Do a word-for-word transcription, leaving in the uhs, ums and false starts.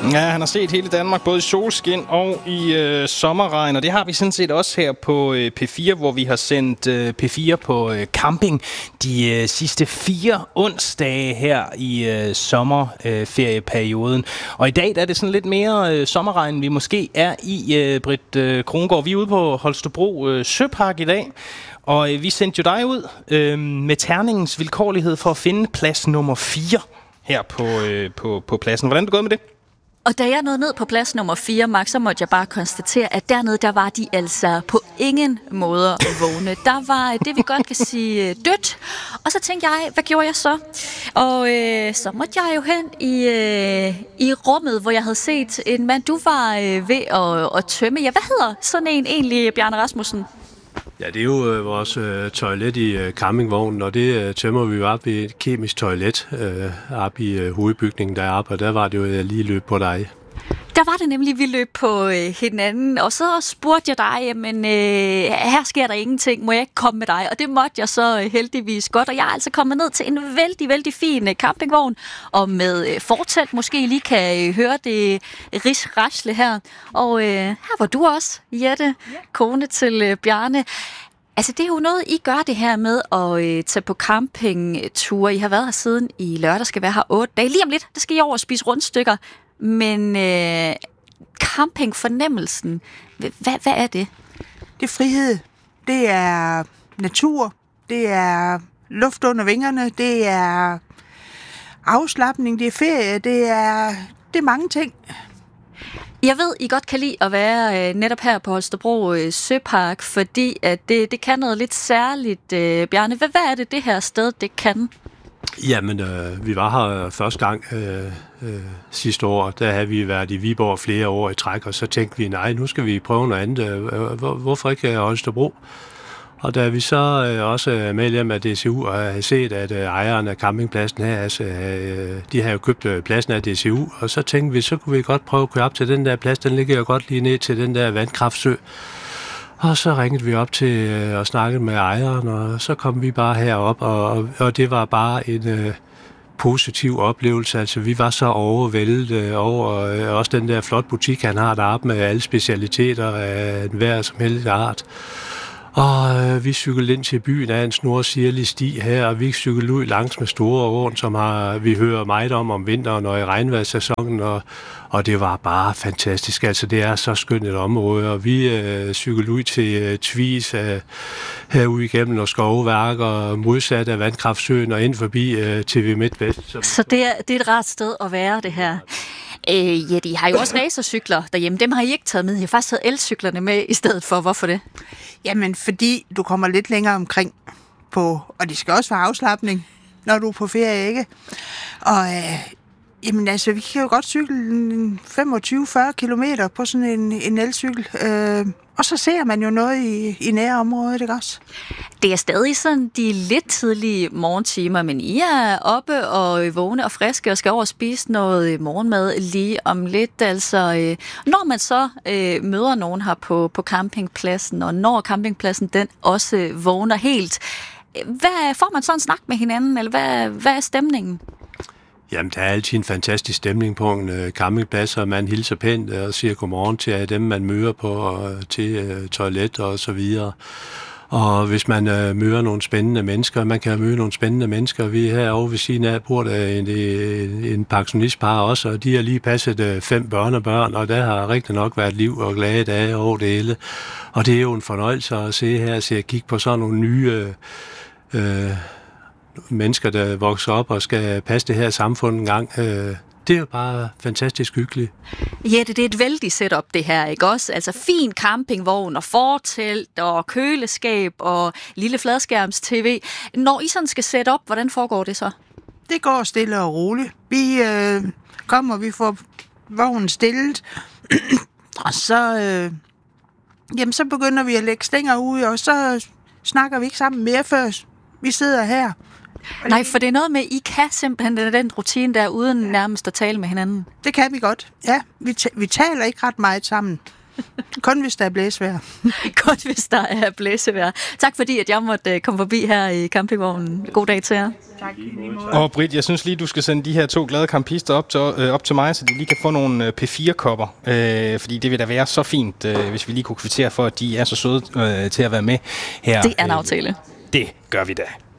Ja, han har set hele Danmark, både i solskin og i øh, sommerregn, og det har vi sådan set også her på øh, P fire, hvor vi har sendt øh, P fire på øh, camping de øh, sidste fire onsdage her i øh, sommerferieperioden. Øh, og i dag der er det sådan lidt mere øh, sommerregn, vi måske er i, øh, Britt øh, Krongaard. Vi er ude på Holstebro øh, Søpark i dag, og øh, vi sendte jo dig ud øh, med terningens vilkårlighed for at finde plads nummer fire her på, øh, på, på pladsen. Hvordan er det gået med det? Og da jeg nåede ned på plads nummer fire, Max, så måtte jeg bare konstatere, at dernede, der var de altså på ingen måder vågne. Der var det, vi godt kan sige, dødt. Og så tænkte jeg, hvad gjorde jeg så? Og øh, så måtte jeg jo hen i, øh, i rummet, hvor jeg havde set en mand, du var øh, ved at, at tømme. Ja, hvad hedder sådan en egentlig, Bjarne Rasmussen? Ja, det er jo øh, vores øh, toilet i øh, campingvognen, og det øh, tømmer vi jo op i et kemisk toilet øh, op i øh, hovedbygningen deroppe, og der var det jo jeg lige løb på dig. Der var det nemlig, vi løb på øh, hinanden, og så spurgte jeg dig, jamen øh, her sker der ingenting, må jeg ikke komme med dig? Og det måtte jeg så øh, heldigvis godt, og jeg er altså kommet ned til en vældig, vældig fin øh, campingvogn, og med øh, fortelt måske lige kan øh, høre det rigsrasle her. Og øh, her var du også, Jette, kone til øh, Bjarne. Altså, det er jo noget, I gør det her med at øh, tage på campingture. I har været her siden i lørdag, skal være her otte dage. Lige om lidt, der skal I over og spise rundstykker. Men øh, campingfornemmelsen, hvad, hvad er det? Det er frihed. Det er natur. Det er luft under vingerne. Det er afslapning. Det er ferie. Det er, det er mange ting. Jeg ved, I godt kan lide at være øh, netop her på Holstebro øh, Søpark, fordi at det, det kan noget lidt særligt. Øh, Bjarne, hvad, hvad er det, det her sted, det kan? Jamen, øh, vi var her første gang øh, øh, sidste år. Der havde vi været i Viborg flere år i træk, og så tænkte vi, nej, nu skal vi prøve noget andet. Hvor, hvorfor ikke Holstebro? Og da vi så øh, også medlem af D C U og havde set, at øh, ejeren af campingpladsen her, altså, øh, de havde jo købt øh, pladsen af D C U, og så tænkte vi, så kunne vi godt prøve at køre op til den der plads. Den ligger jo godt lige ned til den der vandkraftsø. Og så ringede vi op til øh, og snakkede med ejeren, og så kom vi bare herop, og, og det var bare en øh, positiv oplevelse. Altså, vi var så overvældet øh, over øh, også den der flot butik, han har deroppe med alle specialiteter af enhver som helst art. Og øh, vi cyklede ind til byen af en snordsirlig sti her, og vi cyklede ud langs med store åen, som har, vi hører meget om om vinteren og i regnvejrssæsonen, og, og det var bare fantastisk. Altså, det er så skønt et område, og vi øh, cyklede ud til øh, Tvis øh, herude igennem og skovværk og modsat af Vandkraftsøen og ind forbi øh, T V MidtVest. Som... Så det er, det er et rart sted at være, det her. Øh, ja, de har jo også racercykler derhjemme. Dem har I ikke taget med. I har faktisk taget elcyklerne med i stedet for. Hvorfor det? Jamen, fordi du kommer lidt længere omkring på, og det skal også være afslapning, når du er på ferie, ikke? Og øh, jamen altså, vi kan jo godt cykle femogtyve til fyrre kilometer på sådan en, en elcykel. Øh, og så ser man jo noget i, i nærområdet, ikke også? Det er stadig sådan de lidt tidlige morgentimer, men I er oppe og vågne og friske og skal over og spise noget morgenmad lige om lidt. Altså, øh, når man så øh, møder nogen her på, på campingpladsen, og når campingpladsen den også vågner helt, hvad, får man så en snak med hinanden, eller hvad, hvad er stemningen? Jamen, der er altid en fantastisk stemning på en øh, campingplads, og man hilser pænt og siger godmorgen til dem, man møder på, og til øh, toilet og så videre. Og hvis man øh, møder nogle spændende mennesker, man kan møde nogle spændende mennesker. Vi er herovre ved siden af, bor der en, en, en pensionistpar også, og de har lige passet øh, fem børnebørn, og der har rigtig nok været liv og glade dage over det hele. Og det er jo en fornøjelse at se her, se at kigge på sådan nogle nye... Øh, øh, mennesker, der vokser op og skal passe det her samfund en gang. Det er jo bare fantastisk hyggeligt. Ja, det, det er et vældigt setup, det her, ikke også? Altså fin campingvogn og fortelt og køleskab og lille fladskærms-tv. Når I sådan skal sætte op, hvordan foregår det så? Det går stille og roligt. Vi øh, kommer, vi får vognen stillet, og så, øh, jamen, så begynder vi at lægge stænger ud, og så snakker vi ikke sammen mere før vi sidder her. Nej, for det er noget med, I kan simpelthen den rutine der, uden nærmest at tale med hinanden. Det kan vi godt, ja. Vi, ta- vi taler ikke ret meget sammen. Kun hvis der er blæsevejr. Godt, hvis der er blæsevejr. Tak fordi, at jeg måtte komme forbi her i campingvognen. God dag til jer. Tak. Og Britt, jeg synes lige, du skal sende de her to glade campister op til, øh, op til mig, så de lige kan få nogle øh, P fire kopper. Øh, fordi det vil da være så fint, øh, hvis vi lige kunne kvittere for, at de er så søde øh, til at være med her. Det er en aftale. Det gør vi da.